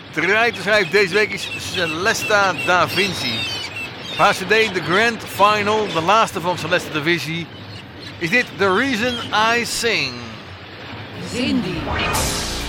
Trein te schrijven deze week is Celesta Da Vinci. Haar CD, The Grand Final, de laatste van Celesta Da Vinci, is dit The Reason I Sing. Cindy.